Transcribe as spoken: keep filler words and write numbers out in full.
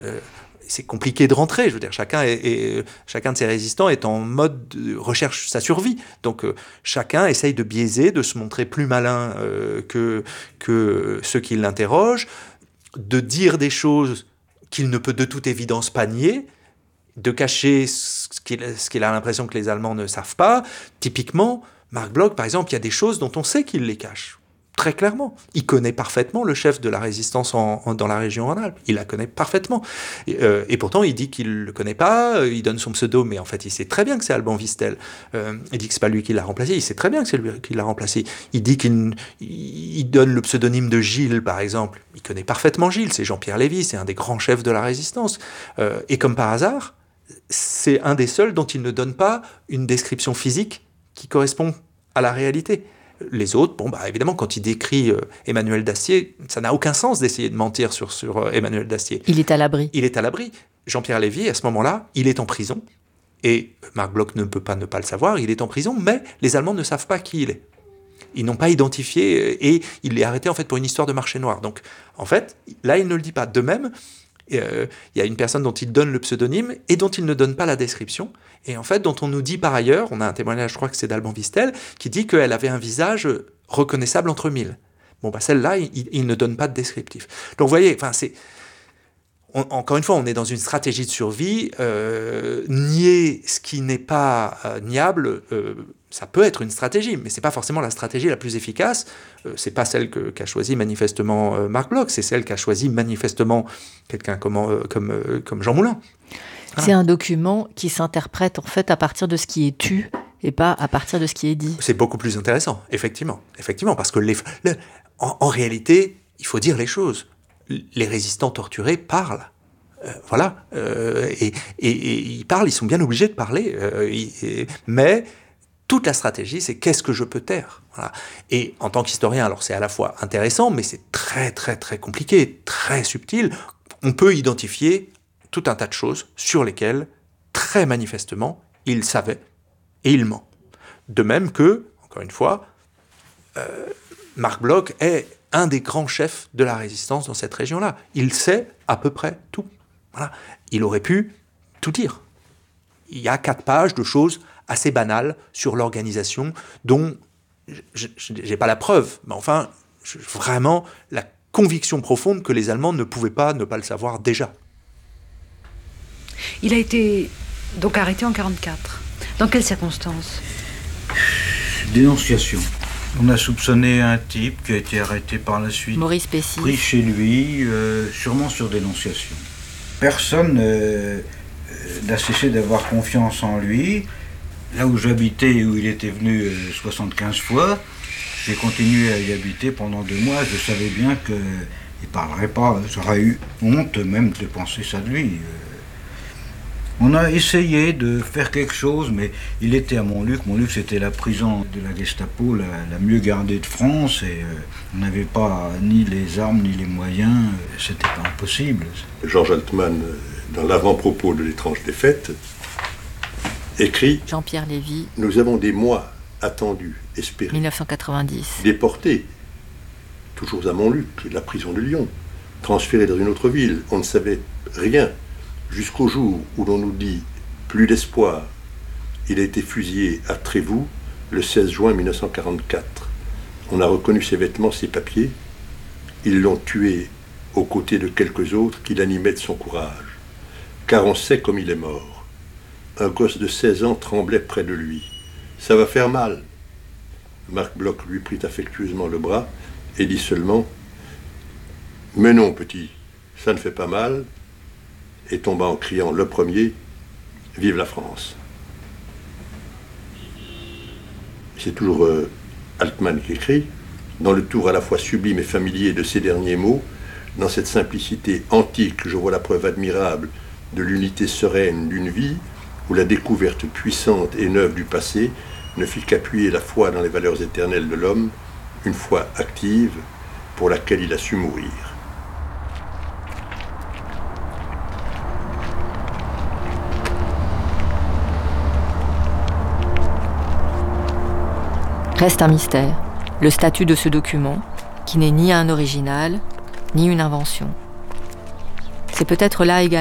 Euh, c'est compliqué de rentrer, je veux dire, chacun, est, est, chacun de ces résistants est en mode de recherche sa survie. Donc euh, chacun essaye de biaiser, de se montrer plus malin euh, que, que ceux qui l'interrogent, de dire des choses qu'il ne peut de toute évidence pas nier, de cacher ce qu'il, ce qu'il a l'impression que les Allemands ne savent pas. Typiquement, Marc Bloch, par exemple, il y a des choses dont on sait qu'il les cache. Très clairement. Il connaît parfaitement le chef de la résistance en, en, dans la région Rhône-Alpes. Il la connaît parfaitement. Et, euh, et pourtant, il dit qu'il ne le connaît pas, il donne son pseudo, mais en fait, il sait très bien que c'est Alban Vistel. Euh, il dit que ce n'est pas lui qui l'a remplacé, il sait très bien que c'est lui qui l'a remplacé. Il dit qu'il il donne le pseudonyme de Gilles, par exemple. Il connaît parfaitement Gilles, c'est Jean-Pierre Lévy, c'est un des grands chefs de la résistance. Euh, et comme par hasard, c'est un des seuls dont il ne donne pas une description physique qui correspond à la réalité. Les autres, bon, bah, évidemment, quand il décrit euh, Emmanuel Dacier, ça n'a aucun sens d'essayer de mentir sur, sur euh, Emmanuel Dacier. Il est à l'abri. Il est à l'abri. Jean-Pierre Lévy, à ce moment-là, il est en prison. Et Marc Bloch ne peut pas ne pas le savoir, il est en prison, mais les Allemands ne savent pas qui il est. Ils n'ont pas identifié, et il est arrêté en fait pour une histoire de marché noir. Donc, en fait, là, il ne le dit pas. De même, il euh, y a une personne dont il donne le pseudonyme et dont il ne donne pas la description, et en fait dont on nous dit par ailleurs, on a un témoignage, je crois que c'est d'Alban Vistel, qui dit qu'elle avait un visage reconnaissable entre mille. Bon, bah celle-là, il, il ne donne pas de descriptif. Donc vous voyez, enfin c'est... On, encore une fois, on est dans une stratégie de survie. Euh, nier ce qui n'est pas euh, niable, euh, ça peut être une stratégie, mais c'est pas forcément la stratégie la plus efficace. Euh, c'est pas celle que, qu'a choisie manifestement euh, Marc Bloch, c'est celle qu'a choisie manifestement quelqu'un comme, euh, comme, euh, comme Jean Moulin. Voilà. C'est un document qui s'interprète en fait à partir de ce qui est tu et pas à partir de ce qui est dit. C'est beaucoup plus intéressant, effectivement, effectivement, parce que les, les, en, en réalité, il faut dire les choses. Les résistants torturés parlent. Euh, voilà. Euh, et, et, et ils parlent, ils sont bien obligés de parler. Euh, et, mais toute la stratégie, c'est qu'est-ce que je peux taire, voilà. Et en tant qu'historien, alors c'est à la fois intéressant, mais c'est très, très, très compliqué, très subtil. On peut identifier tout un tas de choses sur lesquelles, très manifestement, il savait et il ment. De même que, encore une fois, euh, Marc Bloch est un des grands chefs de la résistance dans cette région-là. Il sait à peu près tout. Voilà. Il aurait pu tout dire. Il y a quatre pages de choses assez banales sur l'organisation dont je n'ai pas la preuve, mais enfin, je, vraiment la conviction profonde que les Allemands ne pouvaient pas ne pas le savoir déjà. Il a été donc arrêté en quarante-quatre. Dans quelles circonstances ? Dénonciation. On a soupçonné un type qui a été arrêté par la suite, Maurice Pessy, pris chez lui, euh, sûrement sur dénonciation. Personne euh, n'a cessé d'avoir confiance en lui. Là où j'habitais et où il était venu euh, soixante-quinze fois, j'ai continué à y habiter pendant deux mois. Je savais bien qu'il ne parlerait pas. J'aurais eu honte même de penser ça de lui. On a essayé de faire quelque chose, mais il était à Montluc. Montluc, c'était la prison de la Gestapo, la, la mieux gardée de France, et euh, on n'avait pas ni les armes ni les moyens. Euh, c'était pas impossible. Georges Altman, dans l'avant-propos de l'étrange défaite, écrit Jean-Pierre Lévy. Nous avons des mois attendus, espérés. dix-neuf cent quatre-vingt-dix. Déportés, toujours à Montluc, la prison de Lyon, transférés dans une autre ville. On ne savait rien. Jusqu'au jour où l'on nous dit « plus d'espoir », il a été fusillé à Trévoux le seize juin mille neuf cent quarante-quatre. On a reconnu ses vêtements, ses papiers. Ils l'ont tué aux côtés de quelques autres qui l'animaient de son courage. Car on sait comme il est mort. Un gosse de seize ans tremblait près de lui. « Ça va faire mal !» Marc Bloch lui prit affectueusement le bras et dit seulement « Mais non, petit, ça ne fait pas mal !» et tomba en criant le premier « Vive la France !» C'est toujours euh, Altman qui écrit, dans le tour à la fois sublime et familier de ces derniers mots, dans cette simplicité antique, je vois la preuve admirable de l'unité sereine d'une vie, où la découverte puissante et neuve du passé ne fit qu'appuyer la foi dans les valeurs éternelles de l'homme, une foi active pour laquelle il a su mourir. Reste un mystère, le statut de ce document, qui n'est ni un original, ni une invention. c'est peut-être là également